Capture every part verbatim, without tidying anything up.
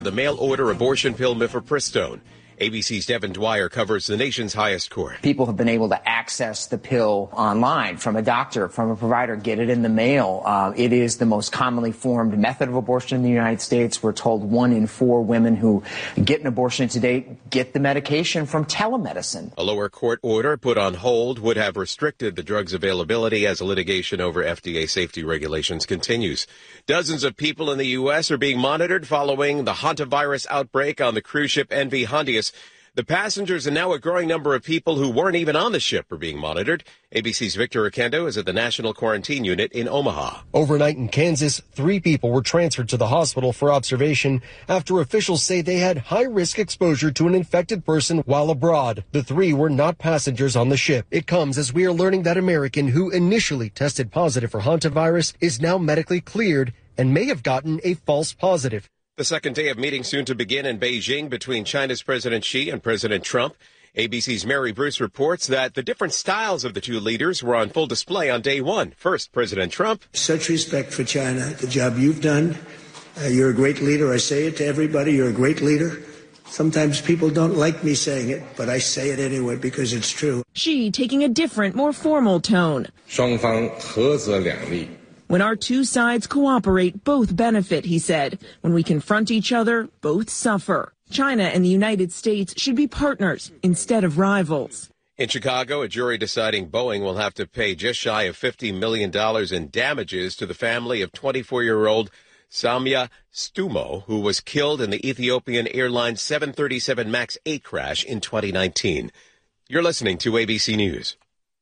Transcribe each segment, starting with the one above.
The mail-order abortion pill mifepristone. A B C's Devin Dwyer covers the nation's highest court. People have been able to access the pill online from a doctor, from a provider, get it in the mail. Uh, it is the most commonly formed method of abortion in the United States. We're told one in four women who get an abortion today get the medication from telemedicine. A lower court order put on hold would have restricted the drug's availability as litigation over F D A safety regulations continues. Dozens of people in the U S are being monitored following the hantavirus outbreak on the cruise ship N V Hondius. The passengers and now a growing number of people who weren't even on the ship are being monitored. A B C's Victor Oquendo is at the National Quarantine Unit in Omaha. Overnight in Kansas, three people were transferred to the hospital for observation after officials say they had high-risk exposure to an infected person while abroad. The three were not passengers on the ship. It comes as we are learning that American who initially tested positive for hantavirus is now medically cleared and may have gotten a false positive. The second day of meetings soon to begin in Beijing between China's President Xi and President Trump. A B C's Mary Bruce reports that the different styles of the two leaders were on full display on day one. First, President Trump. Such respect for China, the job you've done. Uh, you're a great leader. I say it to everybody. You're a great leader. Sometimes people don't like me saying it, but I say it anyway because it's true. Xi taking a different, more formal tone. 双方合则两利. When our two sides cooperate, both benefit, he said. When we confront each other, both suffer. China and the United States should be partners instead of rivals. In Chicago, a jury deciding Boeing will have to pay just shy of fifty million dollars in damages to the family of twenty-four-year-old Samia Stumo, who was killed in the Ethiopian Airlines seven thirty-seven MAX eight crash in twenty nineteen. You're listening to A B C News.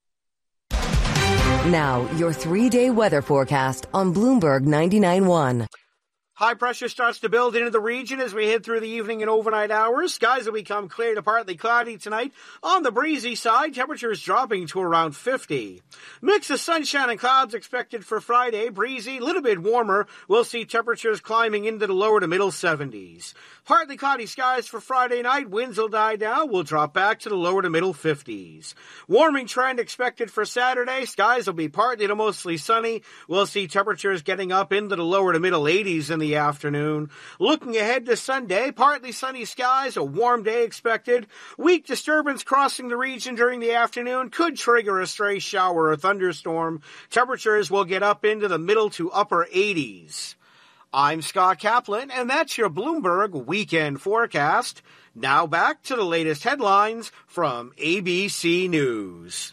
Now, your three-day weather forecast on Bloomberg ninety-nine point one. High pressure starts to build into the region as we head through the evening and overnight hours. Skies will become clear to partly cloudy tonight. On the breezy side, temperatures dropping to around fifty. Mix of sunshine and clouds expected for Friday. Breezy, a little bit warmer. We'll see temperatures climbing into the lower to middle seventies. Partly cloudy skies for Friday night. Winds will die down. We'll drop back to the lower to middle fifties. Warming trend expected for Saturday. Skies will be partly to mostly sunny. We'll see temperatures getting up into the lower to middle eighties in the afternoon. Looking ahead to Sunday, partly sunny skies, a warm day expected. Weak disturbance crossing the region during the afternoon could trigger a stray shower or thunderstorm. Temperatures will get up into the middle to upper eighties. I'm Scott Kaplan, and that's your Bloomberg Weekend Forecast. Now back to the latest headlines from A B C News.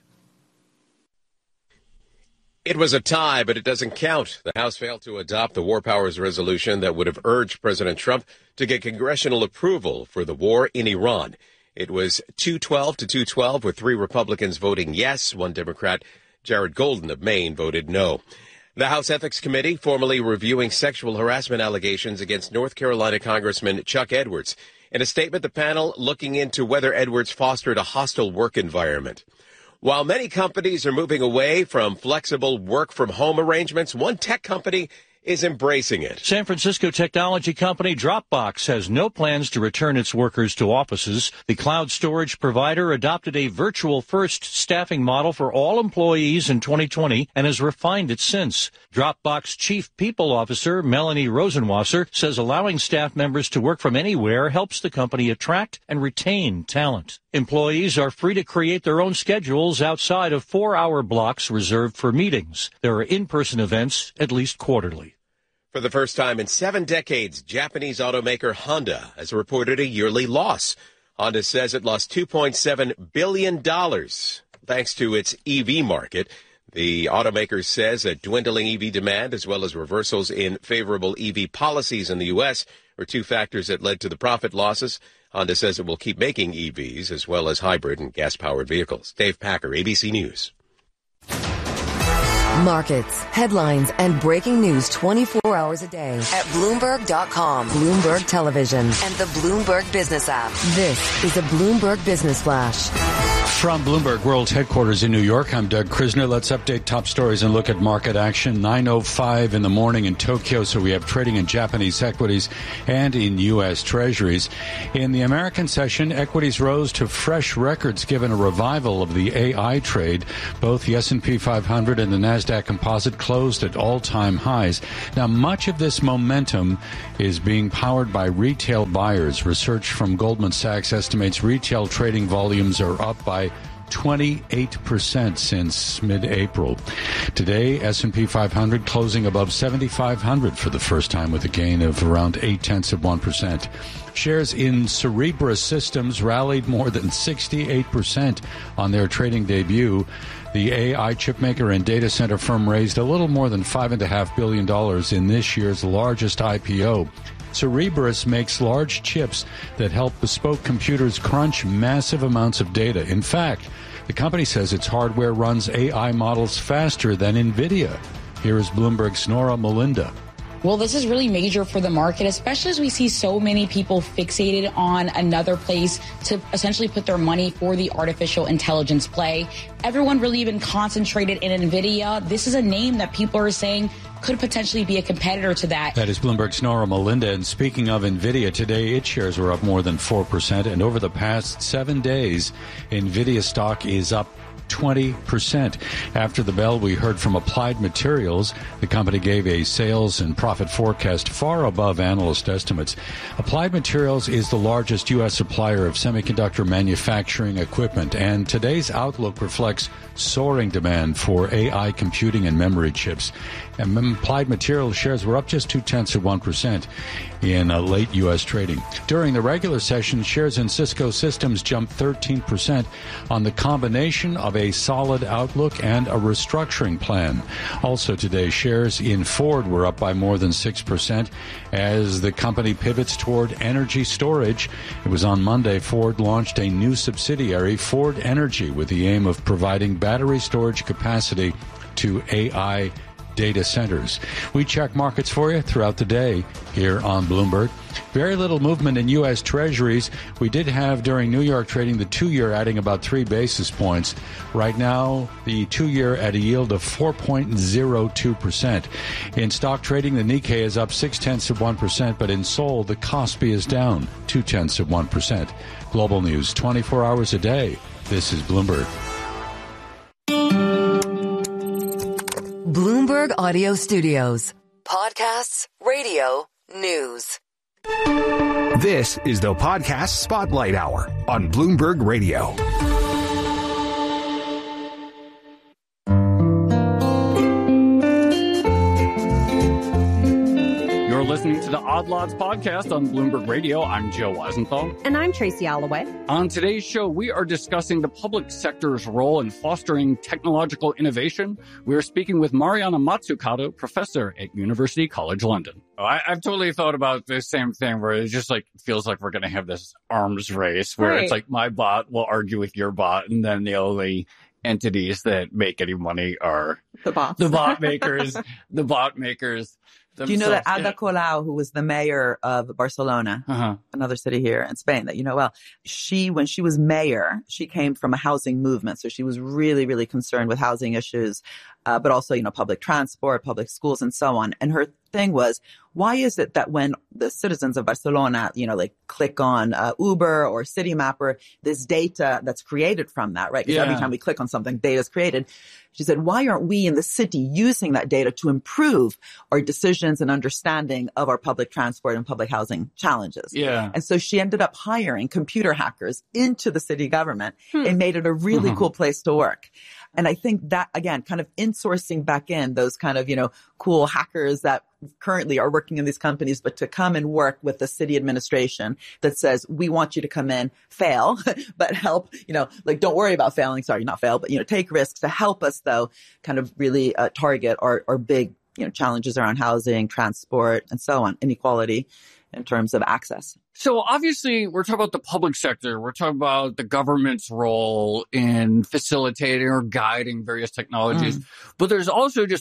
It was a tie, but it doesn't count. The House failed to adopt the War Powers Resolution that would have urged President Trump to get congressional approval for the war in Iran. It was two twelve to two twelve, with three Republicans voting yes. One Democrat, Jared Golden of Maine, voted no. The House Ethics Committee formally reviewing sexual harassment allegations against North Carolina Congressman Chuck Edwards. In a statement, the panel looking into whether Edwards fostered a hostile work environment. While many companies are moving away from flexible work-from-home arrangements, one tech company is embracing it. San Francisco technology company Dropbox has no plans to return its workers to offices. The cloud storage provider adopted a virtual-first staffing model for all employees in twenty twenty and has refined it since. Dropbox Chief People Officer Melanie Rosenwasser says allowing staff members to work from anywhere helps the company attract and retain talent. Employees are free to create their own schedules outside of four-hour blocks reserved for meetings. There are in-person events at least quarterly. For the first time in seven decades, Japanese automaker Honda has reported a yearly loss. Honda says it lost two point seven billion dollars thanks to its E V market. The automaker says that dwindling E V demand as well as reversals in favorable E V policies in the U S were two factors that led to the profit losses. Honda says it will keep making E Vs as well as hybrid and gas-powered vehicles. Dave Packer, A B C News. Markets, headlines, and breaking news twenty-four hours a day at Bloomberg dot com, Bloomberg Television, and the Bloomberg Business app. This is a Bloomberg Business Flash. From Bloomberg World Headquarters in New York, I'm Doug Krisner. Let's update top stories and look at market action. nine oh five in the morning in Tokyo, so we have trading in Japanese equities and in U S Treasuries. In the American session, equities rose to fresh records given a revival of the A I trade. Both the S and P five hundred and the NASDAQ Composite closed at all-time highs. Now, much of this momentum is being powered by retail buyers. Research from Goldman Sachs estimates retail trading volumes are up by twenty-eight percent since mid-April. Today, S and P five hundred closing above seventy-five hundred for the first time with a gain of around eight tenths of one percent. Shares in Cerebras Systems rallied more than sixty-eight percent on their trading debut. The A I chipmaker and data center firm raised a little more than five point five billion dollars in this year's largest I P O. Cerebras makes large chips that help bespoke computers crunch massive amounts of data. In fact, the company says its hardware runs A I models faster than NVIDIA. Here is Bloomberg's Nora Melinda. Well, this is really major for the market, especially as we see so many people fixated on another place to essentially put their money for the artificial intelligence play. Everyone really even concentrated in NVIDIA. This is a name that people are saying could potentially be a competitor to that. That is Bloomberg's Nora Melinda. And speaking of NVIDIA, today its shares were up more than four percent. And over the past seven days, NVIDIA stock is up twenty percent. After the bell, we heard from Applied Materials. The company gave a sales and profit forecast far above analyst estimates. Applied Materials is the largest U S supplier of semiconductor manufacturing equipment, and today's outlook reflects soaring demand for A I computing and memory chips. And Applied Materials shares were up just two tenths of one percent in uh, late U S trading. During the regular session, shares in Cisco Systems jumped thirteen percent on the combination of a solid outlook and a restructuring plan. Also today, shares in Ford were up by more than six percent as the company pivots toward energy storage. It was on Monday, Ford launched a new subsidiary, Ford Energy, with the aim of providing battery storage capacity to A I data centers. We check markets for you throughout the day here on Bloomberg. Very little movement in U S Treasuries. We did have during New York trading the two-year adding about three basis points. Right now, the two-year at a yield of four point zero two percent. In stock trading, the Nikkei is up six tenths of one percent, but in Seoul, the Kospi is down two tenths of one percent. Global news twenty-four hours a day. This is Bloomberg. Bloomberg Audio Studios. Podcasts, radio, news. This is the Podcast Spotlight Hour on Bloomberg Radio. You're listening to the Odd Lots podcast on Bloomberg Radio. I'm Joe Weisenthal. And I'm Tracy Alloway. On today's show, we are discussing the public sector's role in fostering technological innovation. We are speaking with Mariana Mazzucato, professor at University College London. Oh, I, I've totally thought about the same thing where it just like feels like we're going to have this arms race where right. It's like my bot will argue with your bot, and then the only entities that make any money are the bots, the bot makers, the bot makers. Do you know that Ada Colau, who was the mayor of Barcelona, uh-huh. another city here in Spain that you know well, she, when she was mayor, she came from a housing movement. So she was really, really concerned with housing issues, uh, but also, you know, public transport, public schools, and so on. And her thing was, why is it that when the citizens of Barcelona, you know, like click on uh, Uber or Citymapper, this data that's created from that, right? Because yeah. every time we click on something, data is created. She said, why aren't we in the city using that data to improve our decisions and understanding of our public transport and public housing challenges? Yeah. And so she ended up hiring computer hackers into the city government hmm. and made it a really uh-huh. cool place to work. And I think that, again, kind of insourcing back in those kind of, you know, cool hackers that currently are working in these companies, but to come and work with the city administration that says, we want you to come in, fail, but help, you know, like, don't worry about failing. Sorry, not fail, but, you know, take risks to help us, though, kind of really uh, target our, our big, you know, challenges around housing, transport, and so on, inequality in terms of access. So obviously, we're talking about the public sector. We're talking about the government's role in facilitating or guiding various technologies. Mm. But there's also just like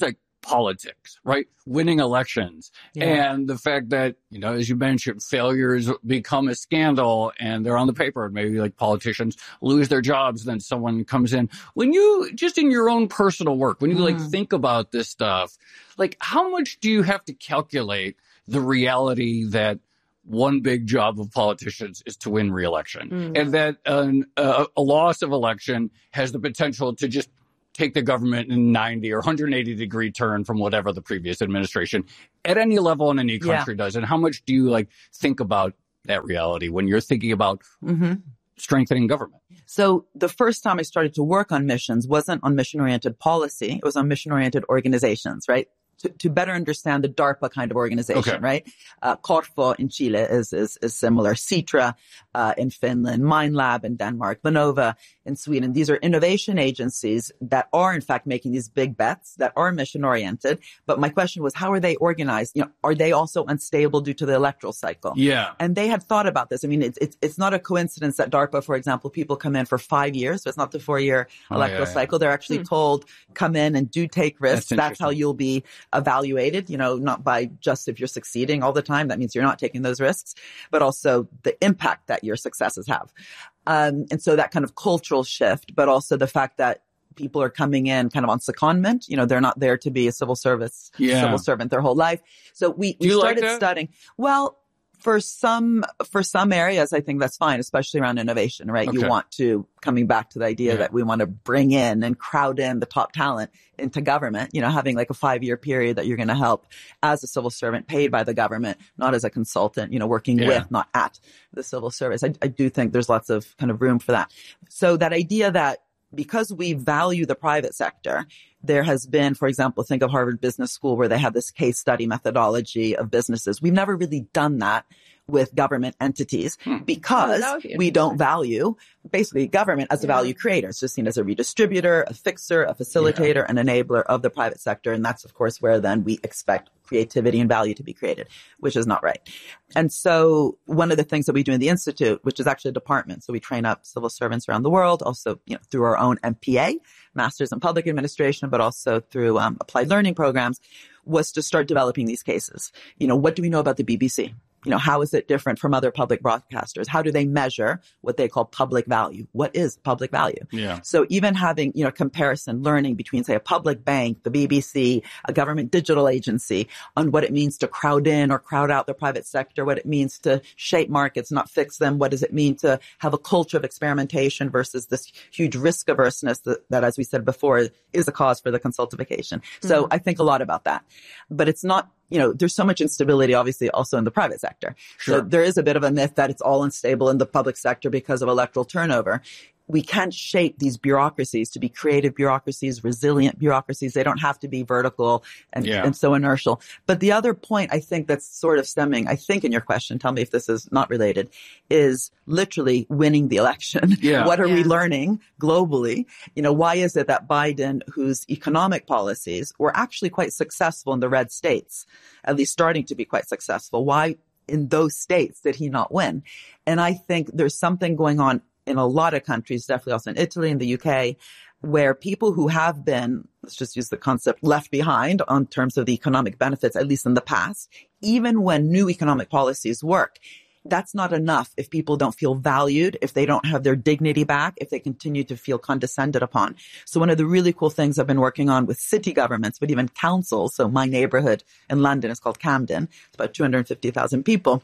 politics, right? Winning elections. Yeah. And the fact that, you know, as you mentioned, failures become a scandal and they're on the paper. Maybe like politicians lose their jobs, then someone comes in. When you, just in your own personal work, when you mm. like think about this stuff, like how much do you have to calculate the reality that one big job of politicians is to win re-election mm. and that an, uh, a loss of election has the potential to just take the government in ninety or one hundred eighty degree turn from whatever the previous administration at any level in any country yeah. does. And how much do you like think about that reality when you're thinking about mm-hmm. strengthening government? So the first time I started to work on missions wasn't on mission-oriented policy. It was on mission-oriented organizations, right? To, to better understand the DARPA kind of organization, okay. right? Uh, Corfo in Chile is, is, is similar. Citra, uh, in Finland, Minelab in Denmark, Vinnova in Sweden. These are innovation agencies that are in fact making these big bets that are mission oriented. But my question was, how are they organized? You know, are they also unstable due to the electoral cycle? Yeah. And they had thought about this. I mean, it's, it's, it's not a coincidence that DARPA, for example, people come in for five years. So it's not the four year oh, electoral yeah, cycle. Yeah. They're actually hmm. told, come in and do take risks. That's, That's how you'll be evaluated, you know, not by just if you're succeeding all the time. That means you're not taking those risks, but also the impact that your successes have. Um, and so that kind of cultural shift, but also the fact that people are coming in kind of on secondment. You know, they're not there to be a civil service, yeah. civil servant their whole life. So we, we started like studying. Well, for some, for some areas, I think that's fine, especially around innovation, right? Okay. You want to, coming back to the idea yeah. that we want to bring in and crowd in the top talent into government, you know, having like a five year period that you're going to help as a civil servant paid by the government, not as a consultant, you know, working yeah. with, not at the civil service. I, I do think there's lots of kind of room for that. So that idea that because we value the private sector, there has been, for example, think of Harvard Business School where they have this case study methodology of businesses. We've never really done that with government entities hmm. because oh, be we don't value basically government as a yeah. value creator. It's just seen as a redistributor, a fixer, a facilitator, yeah. an enabler of the private sector. And that's, of course, where then we expect creativity and value to be created, which is not right. And so one of the things that we do in the Institute, which is actually a department, so we train up civil servants around the world, also, you know, through our own M P A, Masters in Public Administration, but also through um, applied learning programs, was to start developing these cases. You know, what do we know about the B B C? You know, how is it different from other public broadcasters? How do they measure what they call public value? What is public value? Yeah. So even having, you know, comparison learning between, say, a public bank, the B B C, a government digital agency on what it means to crowd in or crowd out the private sector, what it means to shape markets, not fix them. What does it mean to have a culture of experimentation versus this huge risk averseness that, that as we said before, is a cause for the consultification. Mm-hmm. So I think a lot about that, but it's not, you know, there's so much instability, obviously, also in the private sector. Sure. So there is a bit of a myth that it's all unstable in the public sector because of electoral turnover. We can't shape these bureaucracies to be creative bureaucracies, resilient bureaucracies. They don't have to be vertical and, yeah. and so inertial. But the other point I think that's sort of stemming, I think in your question, tell me if this is not related, is literally winning the election. Yeah. What are yeah. we learning globally? You know, why is it that Biden, whose economic policies were actually quite successful in the red states, at least starting to be quite successful, why in those states did he not win? And I think there's something going on in a lot of countries, definitely also in Italy and the U K, where people who have been, let's just use the concept, left behind on terms of the economic benefits, at least in the past, even when new economic policies work, that's not enough if people don't feel valued, if they don't have their dignity back, if they continue to feel condescended upon. So one of the really cool things I've been working on with city governments, but even councils, so my neighborhood in London is called Camden, it's about two hundred fifty thousand people.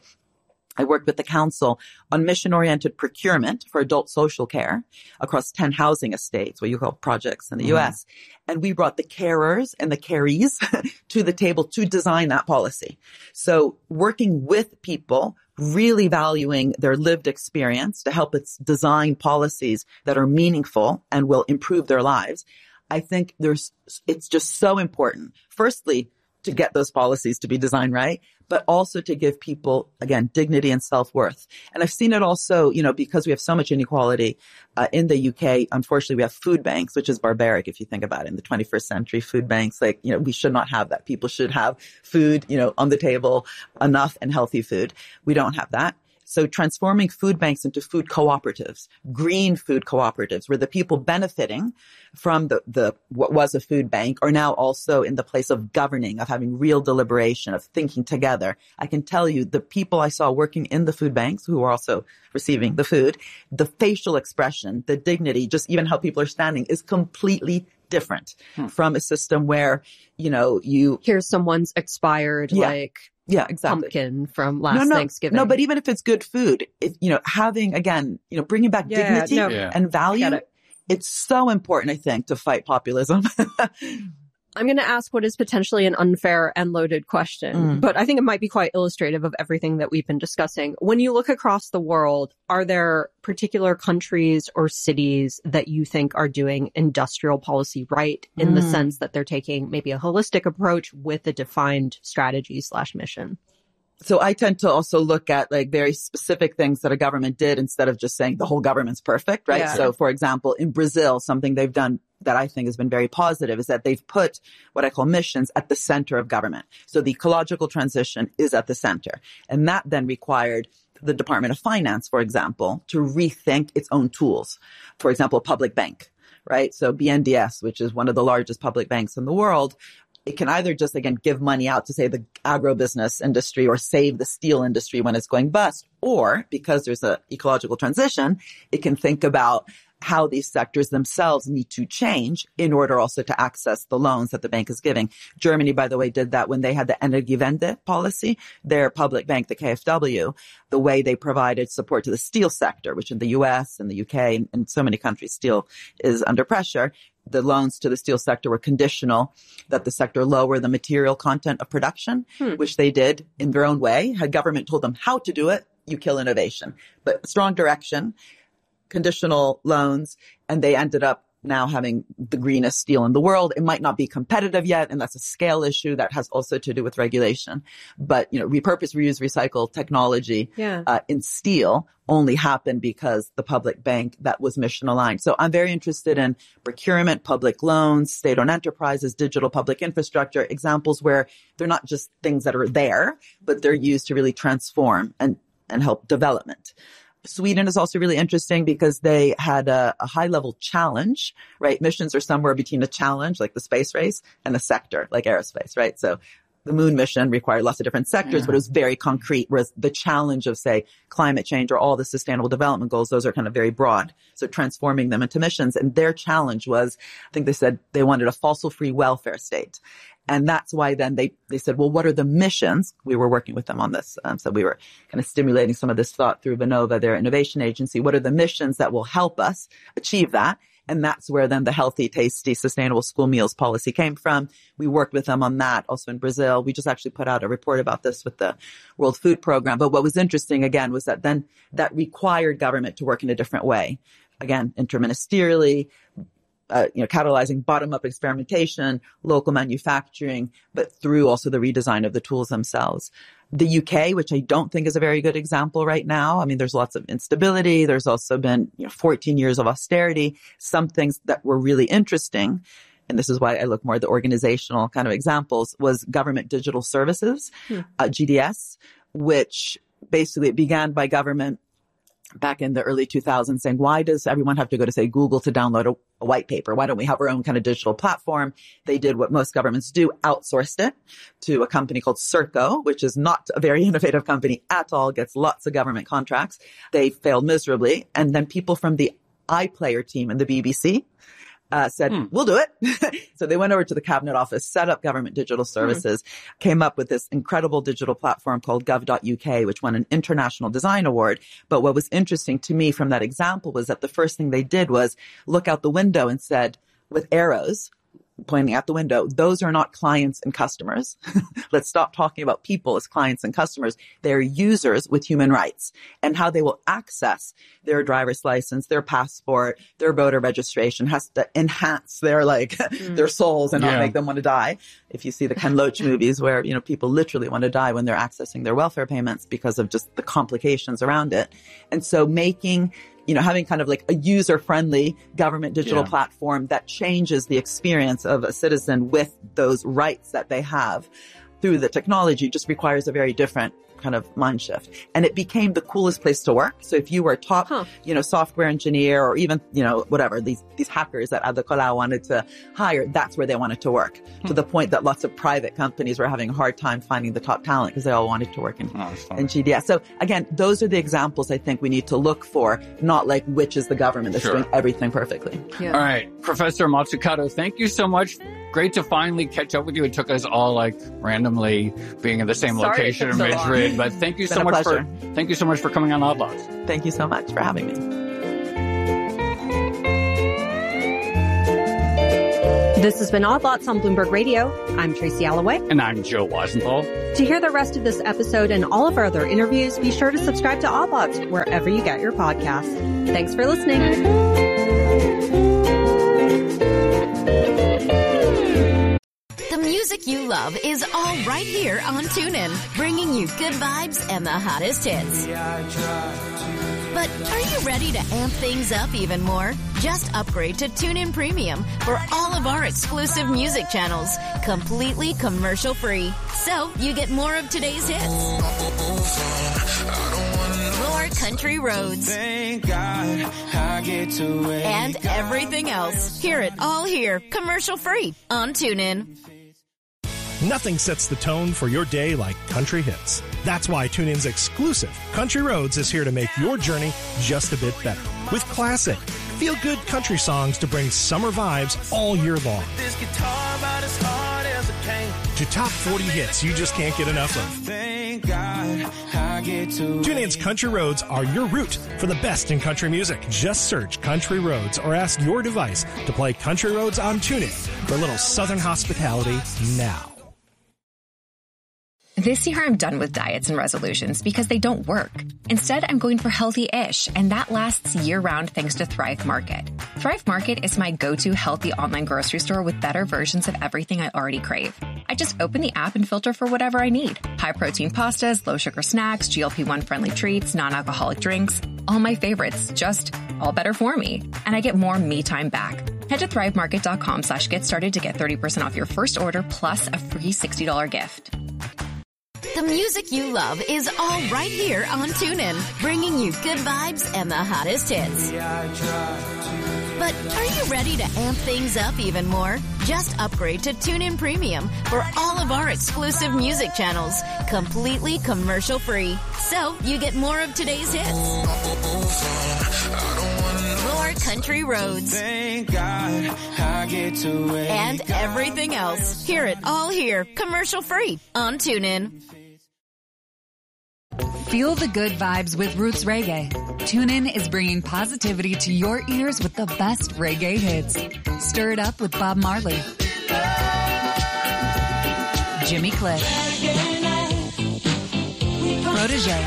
I worked with the council on mission-oriented procurement for adult social care across ten housing estates, what you call projects in the mm. U S. And we brought the carers and the carees to the table to design that policy. So working with people, really valuing their lived experience to help us design policies that are meaningful and will improve their lives. I think there's, it's just so important. Firstly, to get those policies to be designed right, but also to give people, again, dignity and self-worth. And I've seen it also, you know, because we have so much inequality uh, in the U K, unfortunately, we have food banks, which is barbaric if you think about it. In the twenty-first century, food banks, like, you know, we should not have that. People should have food, you know, on the table, enough and healthy food. We don't have that. So transforming food banks into food cooperatives, green food cooperatives, where the people benefiting from the, the what was a food bank are now also in the place of governing, of having real deliberation, of thinking together. I can tell you the people I saw working in the food banks who were also receiving the food, the facial expression, the dignity, just even how people are standing is completely different hmm. from a system where, you know, you... Here's someone's expired, yeah. like... Yeah, exactly. Pumpkin from last no, no, Thanksgiving. No, but even if it's good food, it, you know, having, again, you know, bringing back yeah, dignity no, yeah. and value, it. it's so important, I think, to fight populism. I'm going to ask what is potentially an unfair and loaded question, mm. but I think it might be quite illustrative of everything that we've been discussing. When you look across the world, are there particular countries or cities that you think are doing industrial policy right in mm. the sense that they're taking maybe a holistic approach with a defined strategy slash mission? So I tend to also look at like very specific things that a government did instead of just saying the whole government's perfect, right? Yeah. So for example, in Brazil, something they've done that I think has been very positive is that they've put what I call missions at the center of government. So the ecological transition is at the center. And that then required the Department of Finance, for example, to rethink its own tools. For example, a public bank, right? So B N D E S, which is one of the largest public banks in the world, it can either just, again, give money out to, say, the agribusiness industry or save the steel industry when it's going bust. Or, because there's an ecological transition, it can think about how these sectors themselves need to change in order also to access the loans that the bank is giving. Germany, by the way, did that when they had the Energiewende policy, their public bank, the K F W, the way they provided support to the steel sector, which in the U S and the U K and, and so many countries, steel is under pressure. The loans to the steel sector were conditional that the sector lower the material content of production, hmm. which they did in their own way. Had government told them how to do it, you kill innovation. But strong direction, conditional loans, and they ended up now having the greenest steel in the world. It might not be competitive yet, and that's a scale issue that has also to do with regulation. But, you know, repurpose, reuse, recycle technology yeah. uh, in steel only happened because the public bank that was mission aligned. So I'm very interested in procurement, public loans, state-owned enterprises, digital public infrastructure, examples where they're not just things that are there, but they're used to really transform and, and help development. Sweden is also really interesting because they had a, a high-level challenge, right? Missions are somewhere between a challenge, like the space race, and a sector, like aerospace, right? So the moon mission required lots of different sectors, yeah. but it was very concrete, whereas the challenge of, say, climate change or all the sustainable development goals, those are kind of very broad. So transforming them into missions. And their challenge was, I think they said they wanted a fossil-free welfare state. And that's why then they, they said, well, what are the missions? We were working with them on this. Um, so we were kind of stimulating some of this thought through Vinnova, their innovation agency. What are the missions that will help us achieve that? And that's where then the healthy, tasty, sustainable school meals policy came from. We worked with them on that also in Brazil. We just actually put out a report about this with the World Food Program. But what was interesting, again, was that then that required government to work in a different way. Again, interministerially, Uh, you know, catalyzing bottom-up experimentation, local manufacturing, but through also the redesign of the tools themselves. The U K, which I don't think is a very good example right now. I mean, there's lots of instability. There's also been, you know, fourteen years of austerity. Some things that were really interesting, and this is why I look more at the organizational kind of examples, was government digital services, hmm. uh, G D S, which basically it began by government back in the early two thousands saying, why does everyone have to go to, say, Google to download a, a white paper? Why don't we have our own kind of digital platform? They did what most governments do, outsourced it to a company called Serco, which is not a very innovative company at all, gets lots of government contracts. They failed miserably. And then people from the iPlayer team in the B B C Uh, said, hmm. we'll do it. So they went over to the Cabinet Office, set up government digital services, hmm. came up with this incredible digital platform called gov dot U K, which won an international design award. But what was interesting to me from that example was that the first thing they did was look out the window and said, with arrows pointing out the window, those are not clients and customers. Let's stop talking about people as clients and customers. They're users with human rights, and how they will access their driver's license, their passport, their voter registration has to enhance their, like, mm. their souls and not yeah. make them want to die. If you see the Ken Loach movies where, you know, people literally want to die when they're accessing their welfare payments because of just the complications around it. And so making, you know, having kind of like a user-friendly government digital yeah. platform that changes the experience of a citizen with those rights that they have through the technology just requires a very different kind of mind shift. And it became the coolest place to work. So if you were a top, huh. you know, software engineer or even, you know, whatever, these, these hackers that Ada Colau wanted to hire, that's where they wanted to work. Hmm. To the point that lots of private companies were having a hard time finding the top talent because they all wanted to work in, oh, in G D S. So again, those are the examples I think we need to look for, not like which is the government that's sure. doing everything perfectly. Yeah. All right. Professor Mazzucato, thank you so much. Great to finally catch up with you. It took us all like randomly being in the same Sorry location in so Madrid, long. But thank you so much for thank you so much for coming on Odd Lots. Thank you so much for having me. This has been Odd Lots on Bloomberg Radio. I'm Tracy Alloway. And I'm Joe Weisenthal. To hear the rest of this episode and all of our other interviews, be sure to subscribe to Odd Lots wherever you get your podcasts. Thanks for listening. The music you love is all right here on TuneIn, bringing you good vibes and the hottest hits. But are you ready to amp things up even more? Just upgrade to TuneIn Premium for all of our exclusive music channels, completely commercial-free. So you get more of today's hits, more country roads, and everything else. Hear it all here, commercial-free on TuneIn. Nothing sets the tone for your day like country hits. That's why TuneIn's exclusive Country Roads is here to make your journey just a bit better. With classic, feel-good country songs to bring summer vibes all year long. To top forty hits you just can't get enough of. TuneIn's Country Roads are your route for the best in country music. Just search Country Roads or ask your device to play Country Roads on TuneIn for a little Southern hospitality now. This year, I'm done with diets and resolutions because they don't work. Instead, I'm going for healthy-ish, and that lasts year-round thanks to Thrive Market. Thrive Market is my go-to healthy online grocery store with better versions of everything I already crave. I just open the app and filter for whatever I need. High-protein pastas, low-sugar snacks, G L P one friendly treats, non-alcoholic drinks. All my favorites, just all better for me. And I get more me time back. Head to thrivemarket.com slash get started to get thirty percent off your first order plus a free sixty dollars gift. The music you love is all right here on TuneIn, bringing you good vibes and the hottest hits. But are you ready to amp things up even more? Just upgrade to TuneIn Premium for all of our exclusive music channels, completely commercial-free. So you get more of today's hits, more country roads, and everything else. Hear it all here, commercial-free on TuneIn. Feel the good vibes with Roots Reggae. TuneIn is bringing positivity to your ears with the best reggae hits. Stir it up with Bob Marley, Jimmy Cliff, Protégé,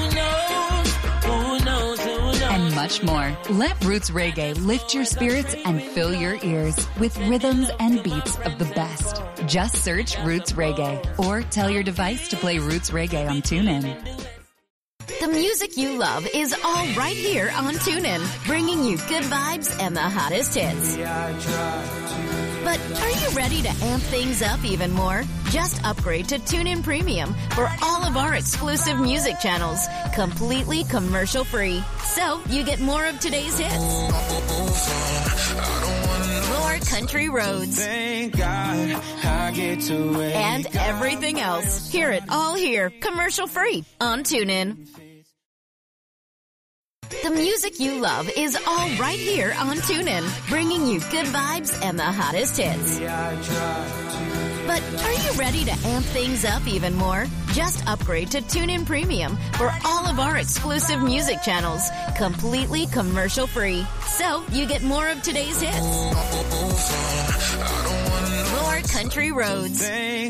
and much more. Let Roots Reggae lift your spirits and fill your ears with rhythms and beats of the best. Just search Roots Reggae or tell your device to play Roots Reggae on TuneIn. The music you love is all right here on TuneIn, bringing you good vibes and the hottest hits. But are you ready to amp things up even more? Just upgrade to TuneIn Premium for all of our exclusive music channels, completely commercial-free. So you get more of today's hits, more country roads, and everything else. Hear it all here, commercial-free on TuneIn. The music you love is all right here on TuneIn, bringing you good vibes and the hottest hits. But are you ready to amp things up even more? Just upgrade to TuneIn Premium for all of our exclusive music channels, completely commercial-free. So you get more of today's hits, more country roads,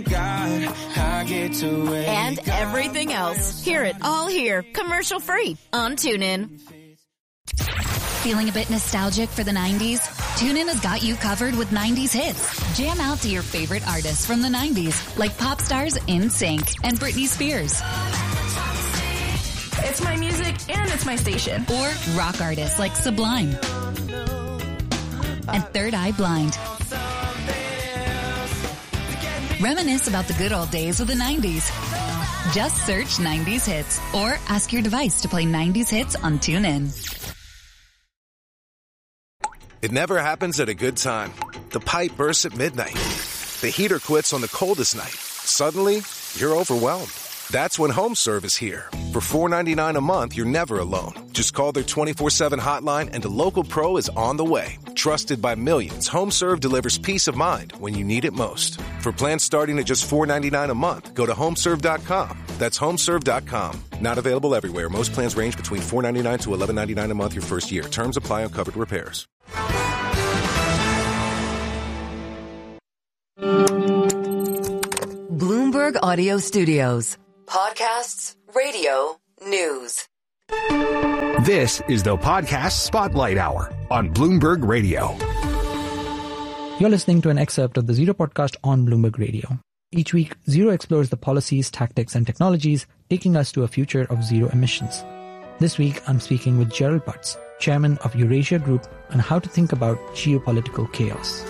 and everything else. Hear it all here, commercial-free on TuneIn. Feeling a bit nostalgic for the nineties? TuneIn has got you covered with nineties hits. Jam out to your favorite artists from the nineties, like pop stars N Sync and Britney Spears. It's my music and it's my station. Or rock artists like Sublime and Third Eye Blind. Reminisce about the good old days of the nineties. Just search nineties Hits or ask your device to play nineties Hits on TuneIn. It never happens at a good time. The pipe bursts at midnight. The heater quits on the coldest night. Suddenly, you're overwhelmed. That's when HomeServe is here. For four dollars and ninety-nine cents a month, you're never alone. Just call their twenty-four seven hotline and a local pro is on the way. Trusted by millions, HomeServe delivers peace of mind when you need it most. For plans starting at just four dollars and ninety-nine cents a month, go to homeserve dot com. That's homeserve dot com. Not available everywhere. Most plans range between four dollars and ninety-nine cents to eleven dollars and ninety-nine cents a month your first year. Terms apply on covered repairs. Bloomberg Audio Studios. Podcasts, radio, news. This is the Podcast Spotlight Hour on Bloomberg Radio. You're listening to an excerpt of the Zero podcast on Bloomberg Radio. Each week, Zero explores the policies, tactics, and technologies taking us to a future of zero emissions. This week, I'm speaking with Gerald Butts, chairman of Eurasia Group, on how to think about geopolitical chaos.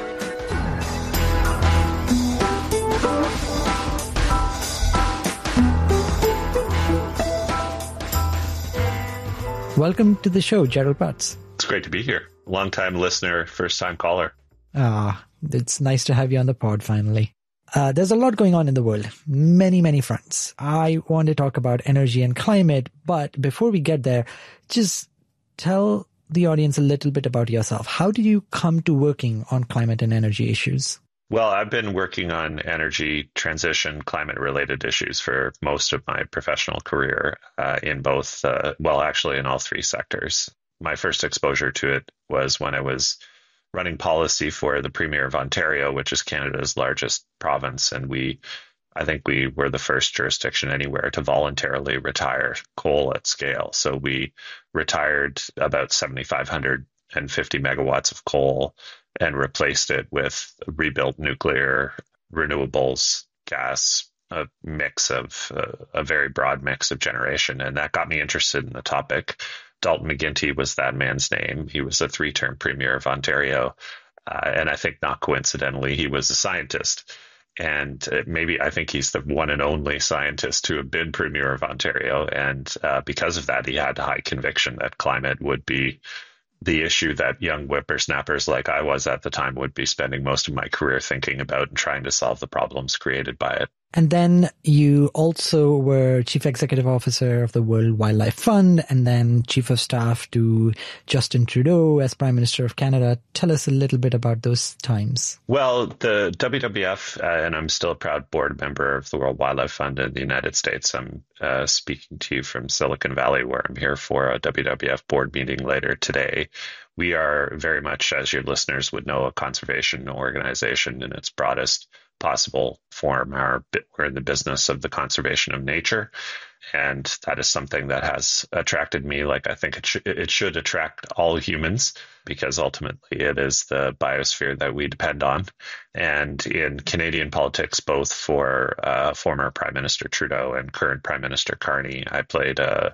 Welcome to the show, Gerald Butts. It's great to be here. Long-time listener, first-time caller. Ah, it's nice to have you on the pod finally. Uh, there's a lot going on in the world, many, many fronts. I want to talk about energy and climate, but before we get there, just tell the audience a little bit about yourself. How did you come to working on climate and energy issues? Well, I've been working on energy transition, climate-related issues for most of my professional career uh, in both, uh, well, actually in all three sectors. My first exposure to it was when I was running policy for the Premier of Ontario, which is Canada's largest province. And we, I think we were the first jurisdiction anywhere to voluntarily retire coal at scale. So we retired about seven thousand five hundred fifty megawatts of coal and replaced it with rebuilt nuclear, renewables, gas, a mix of uh, a very broad mix of generation. And that got me interested in the topic. Dalton McGuinty was that man's name. He was a three-term premier of Ontario. Uh, and I think not coincidentally, he was a scientist. And maybe I think he's the one and only scientist to have been premier of Ontario. And uh, because of that, he had high conviction that climate would be the issue that young whippersnappers like I was at the time would be spending most of my career thinking about and trying to solve the problems created by it. And then you also were Chief Executive Officer of the World Wildlife Fund and then Chief of Staff to Justin Trudeau as Prime Minister of Canada. Tell us a little bit about those times. Well, the W W F, uh, and I'm still a proud board member of the World Wildlife Fund in the United States. I'm uh, speaking to you from Silicon Valley, where I'm here for a W W F board meeting later today. We are very much, as your listeners would know, a conservation organization in its broadest possible form. Our, we're in the business of the conservation of nature, and that is something that has attracted me, like I think it, sh- it should attract all humans, because ultimately it is the biosphere that we depend on. And in Canadian politics, both for uh, former Prime Minister Trudeau and current Prime Minister Carney, I played a,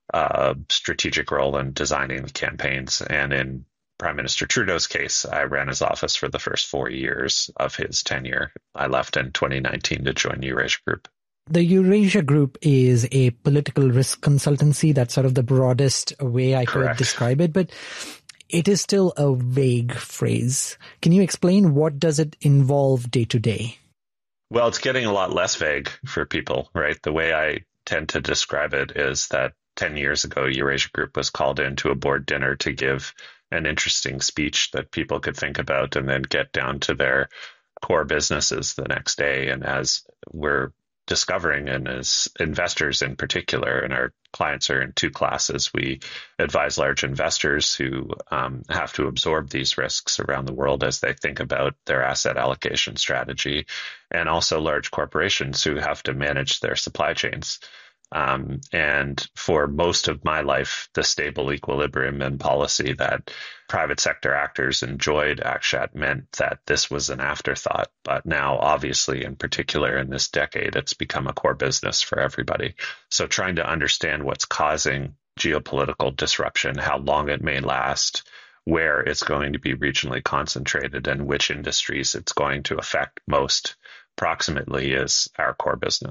a strategic role in designing the campaigns. And in Prime Minister Trudeau's case, I ran his office for the first four years of his tenure. I left in twenty nineteen to join Eurasia Group. The Eurasia Group is a political risk consultancy. That's sort of the broadest way I Correct. could describe it, but it is still a vague phrase. Can you explain what does it involve day to day? Well, it's getting a lot less vague for people, right? The way I tend to describe it is that ten years ago, Eurasia Group was called into a board dinner to give an interesting speech that people could think about and then get down to their core businesses the next day. And as we're discovering, and as investors in particular, and our clients are in two classes, we advise large investors who um, have to absorb these risks around the world as they think about their asset allocation strategy, and also large corporations who have to manage their supply chains. Um, and for most of my life, the stable equilibrium and policy that private sector actors enjoyed Akshat meant that this was an afterthought. But now, obviously, in particular in this decade, it's become a core business for everybody. So trying to understand what's causing geopolitical disruption, how long it may last, where it's going to be regionally concentrated, and which industries it's going to affect most proximately is our core business.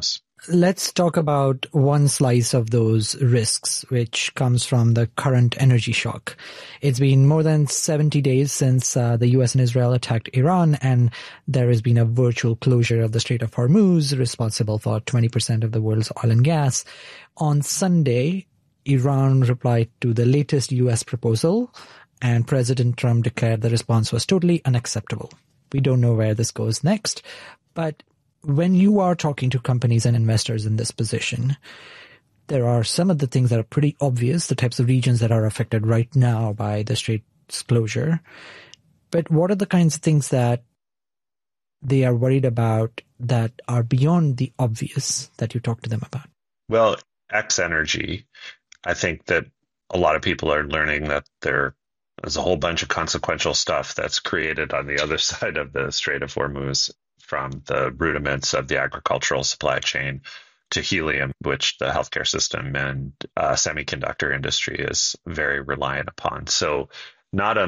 Let's talk about one slice of those risks, which comes from the current energy shock. It's been more than seventy days since uh, the U S and Israel attacked Iran, and there has been a virtual closure of the Strait of Hormuz, responsible for twenty percent of the world's oil and gas. On Sunday, Iran replied to the latest U S proposal, and President Trump declared the response was totally unacceptable. We don't know where this goes next, but when you are talking to companies and investors in this position, there are some of the things that are pretty obvious, the types of regions that are affected right now by the strait's closure. But what are the kinds of things that they are worried about that are beyond the obvious that you talk to them about? Well, X-Energy, I think that a lot of people are learning that there is a whole bunch of consequential stuff that's created on the other side of the Strait of Hormuz, from the rudiments of the agricultural supply chain to helium, which the healthcare system and uh, semiconductor industry is very reliant upon. So not